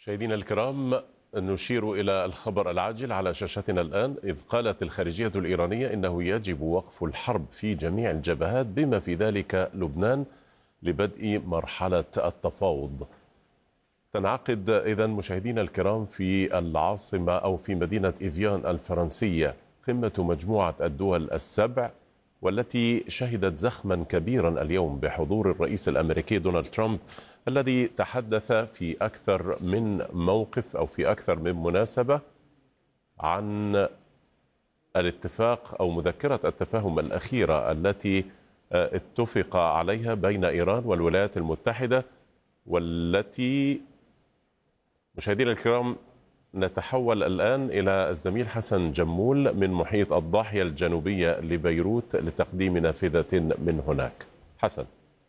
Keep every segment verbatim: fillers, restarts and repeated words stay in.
مشاهدينا الكرام، نشير إلى الخبر العاجل على شاشتنا الآن، إذ قالت الخارجية الإيرانية إنه يجب وقف الحرب في جميع الجبهات بما في ذلك لبنان لبدء مرحلة التفاوض. تنعقد إذن مشاهدينا الكرام في العاصمة أو في مدينة إيفيان الفرنسية قمة مجموعة الدول السبع، والتي شهدت زخما كبيرا اليوم بحضور الرئيس الأمريكي دونالد ترامب، الذي تحدث في أكثر من موقف أو في أكثر من مناسبة عن الاتفاق أو مذكرة التفاهم الأخيرة التي اتفق عليها بين إيران والولايات المتحدة، والتي مشاهدينا الكرام نتحول الآن إلى الزميل حسن جمول من محيط الضاحية الجنوبية لبيروت لتقديم نافذة من هناك. حسن.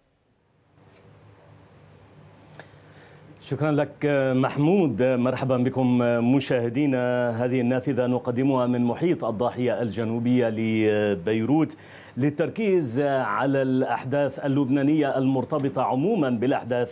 شكرا لك محمود، مرحبا بكم مشاهدينا. هذه النافذة نقدمها من محيط الضاحية الجنوبية لبيروت للتركيز على الأحداث اللبنانية المرتبطة عموما بالأحداث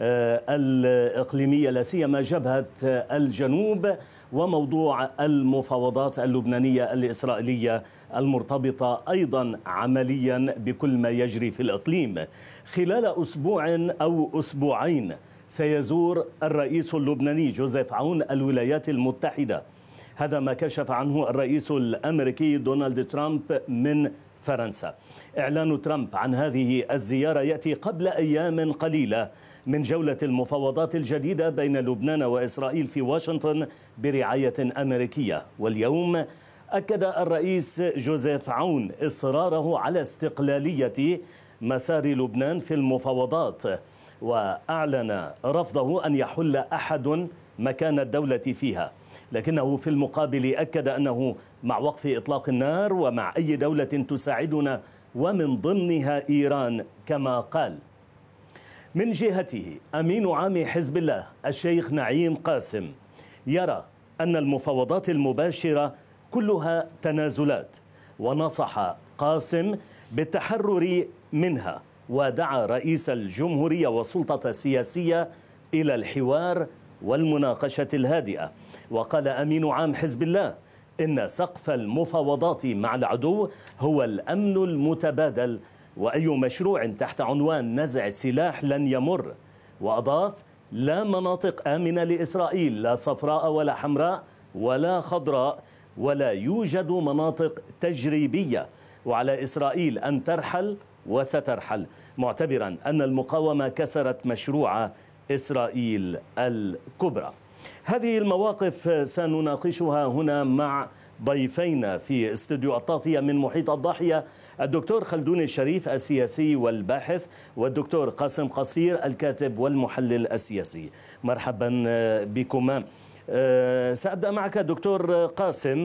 الإقليمية، لا سيما جبهة الجنوب وموضوع المفاوضات اللبنانية الإسرائيلية المرتبطة أيضا عمليا بكل ما يجري في الإقليم. خلال أسبوع أو أسبوعين سيزور الرئيس اللبناني جوزيف عون الولايات المتحدة، هذا ما كشف عنه الرئيس الأمريكي دونالد ترامب من فرنسا. إعلان ترامب عن هذه الزيارة يأتي قبل أيام قليلة من جولة المفاوضات الجديدة بين لبنان وإسرائيل في واشنطن برعاية أمريكية. واليوم أكد الرئيس جوزيف عون إصراره على استقلالية مسار لبنان في المفاوضات، وأعلن رفضه أن يحل أحد مكان الدولة فيها، لكنه في المقابل أكد أنه مع وقف إطلاق النار ومع أي دولة تساعدنا ومن ضمنها إيران كما قال. من جهته أمين عام حزب الله الشيخ نعيم قاسم يرى أن المفاوضات المباشرة كلها تنازلات، ونصح قاسم بالتحرر منها، ودعا رئيس الجمهورية والسلطة السياسية إلى الحوار والمناقشة الهادئة. وقال أمين عام حزب الله إن سقف المفاوضات مع العدو هو الأمن المتبادل، وأي مشروع تحت عنوان نزع السلاح لن يمر. وأضاف: لا مناطق آمنة لإسرائيل، لا صفراء ولا حمراء ولا خضراء، ولا يوجد مناطق تجريبية، وعلى إسرائيل أن ترحل وسترحل، معتبرا أن المقاومة كسرت مشروع إسرائيل الكبرى. هذه المواقف سنناقشها هنا مع ضيفينا في استوديو التغطية من محيط الضاحية، الدكتور خلدون الشريف السياسي والباحث، والدكتور قاسم قصير الكاتب والمحلل السياسي. مرحبا بكما. سأبدأ معك دكتور قاسم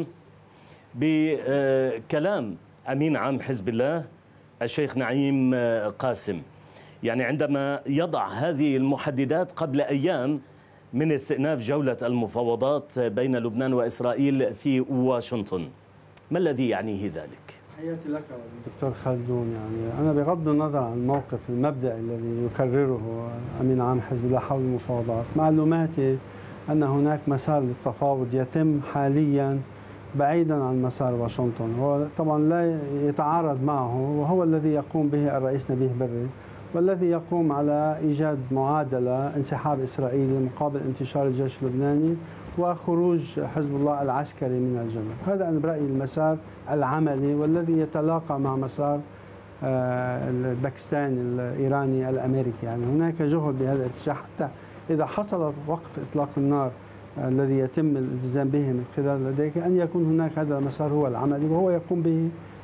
بكلام أمين عام حزب الله الشيخ نعيم قاسم، يعني عندما يضع هذه المحددات قبل أيام من استئناف جولة المفاوضات بين لبنان وإسرائيل في واشنطن، ما الذي يعنيه ذلك؟ حياتي لك دكتور خلدون. يعني أنا بغض النظر عن الموقف المبدئي الذي يكرره أمين عام حزب الله حول المفاوضات، معلوماتي أن هناك مسار للتفاوض يتم حاليا بعيدا عن مسار واشنطن، هو طبعا لا يتعارض معه، وهو الذي يقوم به الرئيس نبيه بري، والذي يقوم على إيجاد معادلة انسحاب إسرائيلي مقابل انتشار الجيش اللبناني وخروج حزب الله العسكري من الجبهة. هذا أنا برأيي المسار العملي والذي يتلاقى مع مسار الباكستاني الإيراني الأمريكي. يعني هناك جهد بهذا الاتجاه، حتى إذا حصل وقف إطلاق النار الذي يتم الالتزام به من خلال لديك أن يكون هناك هذا المسار هو العملي، وهو يقوم به